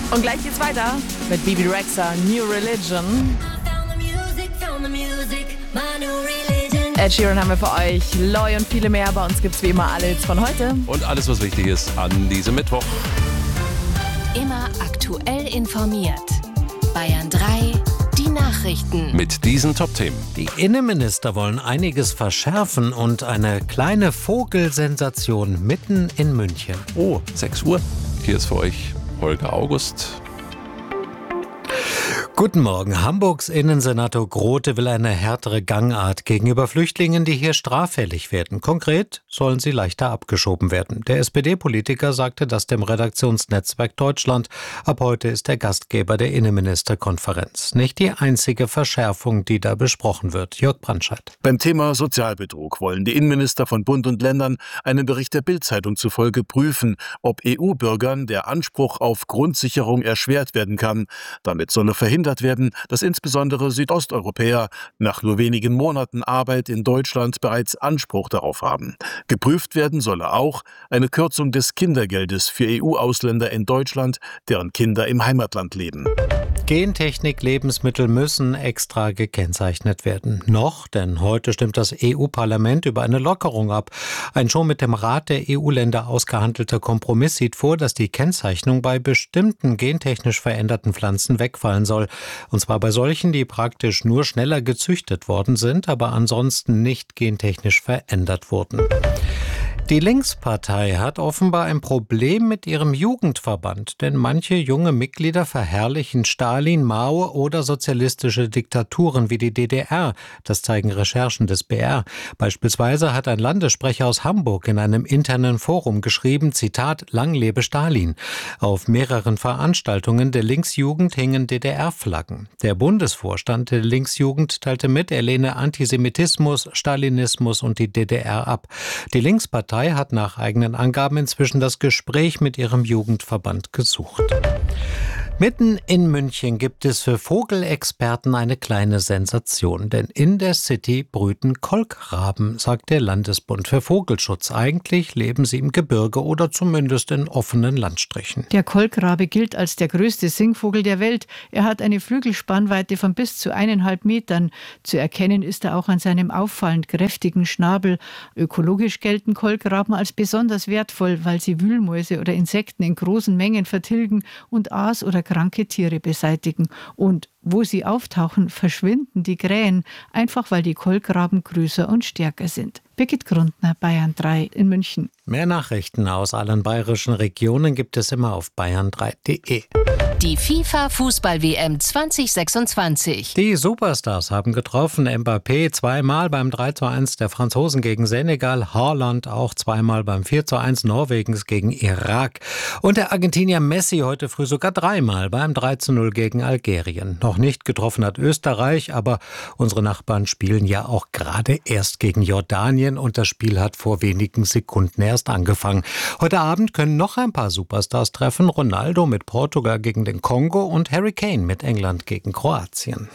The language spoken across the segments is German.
Und gleich geht's weiter mit Bibi Rexha, New Religion. Ed Sheeran haben wir für euch, Loy und viele mehr. Bei uns gibt's wie immer alle Hits von heute. Und alles, was wichtig ist an diesem Mittwoch. Immer aktuell informiert. Bayern 3, die Nachrichten. Mit diesen Top-Themen. Die Innenminister wollen einiges verschärfen und eine kleine Vogelsensation mitten in München. Oh, 6 Uhr. Hier ist für euch Holger August. Guten Morgen. Hamburgs Innensenator Grote will eine härtere Gangart gegenüber Flüchtlingen, die hier straffällig werden. Konkret sollen sie leichter abgeschoben werden. Der SPD-Politiker sagte das dem Redaktionsnetzwerk Deutschland. Ab heute ist er Gastgeber der Innenministerkonferenz. Nicht die einzige Verschärfung, die da besprochen wird. Jörg Brandscheid. Beim Thema Sozialbetrug wollen die Innenminister von Bund und Ländern einem Bericht der Bild-Zeitung zufolge prüfen, ob EU-Bürgern der Anspruch auf Grundsicherung erschwert werden kann. Damit solle verhindert werden, dass insbesondere Südosteuropäer nach nur wenigen Monaten Arbeit in Deutschland bereits Anspruch darauf haben. Geprüft werden solle auch eine Kürzung des Kindergeldes für EU-Ausländer in Deutschland, deren Kinder im Heimatland leben. Gentechnik-Lebensmittel müssen extra gekennzeichnet werden. Noch, denn heute stimmt das EU-Parlament über eine Lockerung ab. Ein schon mit dem Rat der EU-Länder ausgehandelter Kompromiss sieht vor, dass die Kennzeichnung bei bestimmten gentechnisch veränderten Pflanzen wegfallen soll. Und zwar bei solchen, die praktisch nur schneller gezüchtet worden sind, aber ansonsten nicht gentechnisch verändert wurden. Die Linkspartei hat offenbar ein Problem mit ihrem Jugendverband, denn manche junge Mitglieder verherrlichen Stalin, Mao oder sozialistische Diktaturen wie die DDR. Das zeigen Recherchen des BR. Beispielsweise hat ein Landessprecher aus Hamburg in einem internen Forum geschrieben, Zitat, Lang lebe Stalin. Auf mehreren Veranstaltungen der Linksjugend hingen DDR-Flaggen. Der Bundesvorstand der Linksjugend teilte mit, er lehne Antisemitismus, Stalinismus und die DDR ab. Die Linkspartei hat nach eigenen Angaben inzwischen das Gespräch mit ihrem Jugendverband gesucht. Mitten in München gibt es für Vogelexperten eine kleine Sensation, denn in der City brüten Kolkraben, sagt der Landesbund für Vogelschutz. Eigentlich leben sie im Gebirge oder zumindest in offenen Landstrichen. Der Kolkrabe gilt als der größte Singvogel der Welt. Er hat eine Flügelspannweite von bis zu 1,5 Metern. Zu erkennen ist er auch an seinem auffallend kräftigen Schnabel. Ökologisch gelten Kolkraben als besonders wertvoll, weil sie Wühlmäuse oder Insekten in großen Mengen vertilgen und Aas oder kranke Tiere beseitigen. Und wo sie auftauchen, verschwinden die Krähen, einfach weil die Kolkraben größer und stärker sind. Birgit Grundner, Bayern 3 in München. Mehr Nachrichten aus allen bayerischen Regionen gibt es immer auf bayern3.de. Die FIFA-Fußball-WM 2026. Die Superstars haben getroffen. Mbappé zweimal beim 3:1 der Franzosen gegen Senegal. Haaland auch zweimal beim 4:1 Norwegens gegen Irak. Und der Argentinier Messi heute früh sogar dreimal beim 3:0 gegen Algerien. Noch nicht getroffen hat Österreich, aber unsere Nachbarn spielen ja auch gerade erst gegen Jordanien und das Spiel hat vor wenigen Sekunden erst angefangen. Heute Abend können noch ein paar Superstars treffen. Ronaldo mit Portugal gegen den Kongo und Harry Kane mit England gegen Kroatien.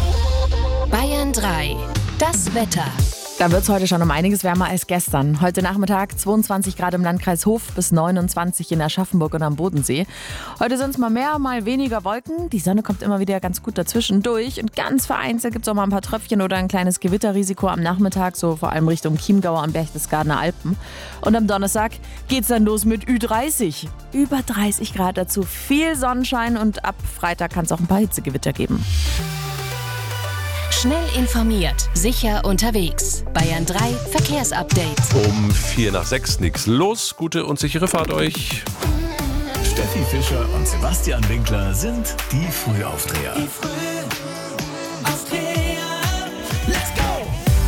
Bayern 3, das Wetter. Da wird es heute schon um einiges wärmer als gestern. Heute Nachmittag 22 Grad im Landkreis Hof bis 29 in Aschaffenburg und am Bodensee. Heute sind es mal mehr, mal weniger Wolken. Die Sonne kommt immer wieder ganz gut dazwischen durch. Und ganz vereinzelt gibt es auch mal ein paar Tröpfchen oder ein kleines Gewitterrisiko am Nachmittag, so vor allem Richtung Chiemgau am Berchtesgadener Alpen. Und am Donnerstag geht's dann los mit Ü30. Über 30 Grad dazu, viel Sonnenschein und ab Freitag kann es auch ein paar Hitzegewitter geben. Schnell informiert, sicher unterwegs. Bayern 3 Verkehrsupdate. Um 5:45 nichts los. Gute und sichere Fahrt euch. Steffi Fischer und Sebastian Winkler sind die Frühaufdreher. Let's go!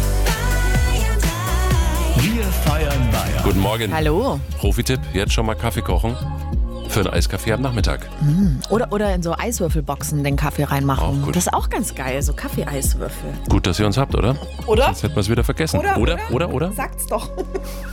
Wir feiern Bayern. Guten Morgen. Hallo. Profi-Tipp, jetzt schon mal Kaffee kochen. Für einen Eiskaffee am Nachmittag. Oder in so Eiswürfelboxen den Kaffee reinmachen. Auch gut. Das ist auch ganz geil, so Kaffee-Eiswürfel. Gut, dass ihr uns habt, oder? Oder? Sonst hätten wir es wieder vergessen. Oder? Sagt's doch.